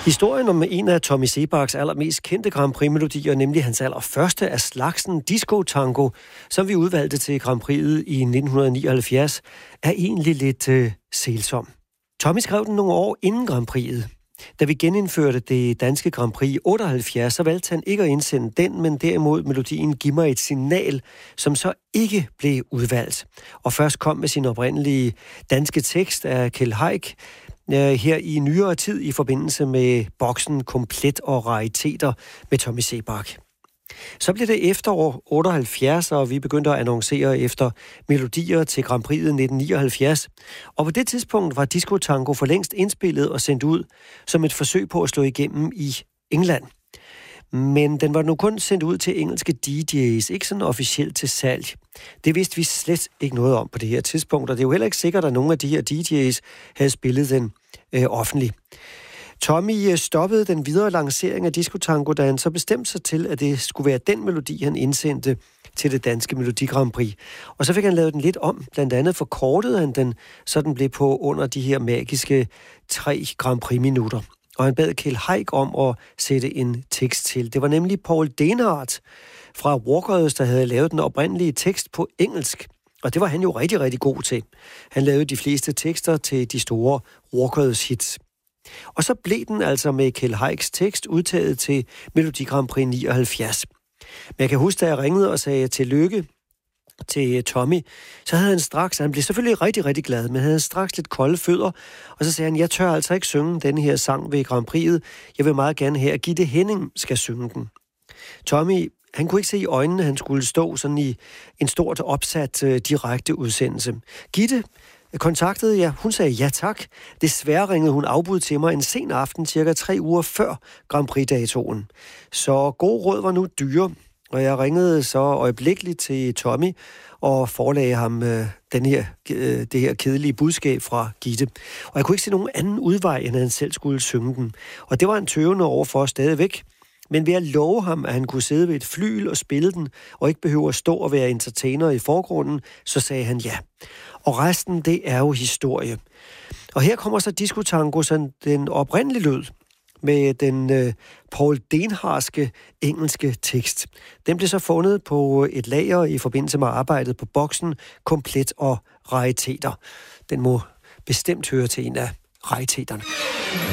Historien om en af Tommy Seebachs allermest kendte Grand Prix-melodier, nemlig hans allerførste af slagsen, Disco Tango, som vi udvalgte til Grand Prix'et i 1979, er egentlig lidt sælsom. Tommy skrev den nogle år inden Grand Prix'et. Da vi genindførte det danske Grand Prix i 78, så valgte han ikke at indsende den, men derimod melodien Giv mig et signal, som så ikke blev udvalgt. Og først kom med sin oprindelige danske tekst af Kjeld Haik, her i nyere tid i forbindelse med boksen Komplet og Rariteter med Tommy Seebach. Så blev det efterår 78, og vi begyndte at annoncere efter melodier til Grand Prix'et 1979. Og på det tidspunkt var Disco Tango for længst indspillet og sendt ud som et forsøg på at slå igennem i England. Men den var nu kun sendt ud til engelske DJ's, ikke sådan officielt til salg. Det vidste vi slet ikke noget om på det her tidspunkt, og det er jo heller ikke sikkert, at nogle af de her DJ's havde spillet den offentligt. Tommy stoppede den videre lancering af Disco Tango, da han så bestemte sig til, at det skulle være den melodi, han indsendte til det danske Melodi Grand Prix. Og så fik han lavet den lidt om. Blandt andet forkortede han den, så den blev på under de her magiske 3 Grand Prix-minutter. Og han bad Kjeld Haik om at sætte en tekst til. Det var nemlig Paul Denhardt fra Walkers, der havde lavet den oprindelige tekst på engelsk. Og det var han jo rigtig, rigtig god til. Han lavede de fleste tekster til de store Walkers hits. Og så blev den altså med Kjeld Haiks tekst udtaget til Melodi Grand Prix 79. Men jeg kan huske, da jeg ringede og sagde tillykke til Tommy, så havde han blev selvfølgelig rigtig, rigtig glad, men havde straks lidt kolde fødder, og så sagde han, jeg tør altså ikke synge denne her sang ved Grand Prix'et. Jeg vil meget gerne have, at Gitte Henning skal synge den. Tommy, han kunne ikke se i øjnene, han skulle stå sådan i en stort opsat direkte udsendelse. Gitte kontaktede jeg. Hun sagde ja tak. Desværre ringede hun afbud til mig en sen aften, cirka 3 uger før Grand Prix-datoen. Så gode råd var nu dyre, og jeg ringede så øjeblikkeligt til Tommy og forelagde ham det her kedelige budskab fra Gitte. Og jeg kunne ikke se nogen anden udvej, end at han selv skulle synge den. Og det var han tøvende overfor stadigvæk. Men ved at love ham, at han kunne sidde ved et flyl og spille den, og ikke behøver at stå og være entertainer i forgrunden, så sagde han ja. Og resten, det er jo historie. Og her kommer så Disco Tango, sådan den oprindelige lyd, med den Paul Denhardtske engelske tekst. Den blev så fundet på et lager i forbindelse med arbejdet på boksen Komplet og Rariteter. Den må bestemt høre til en af rariteterne.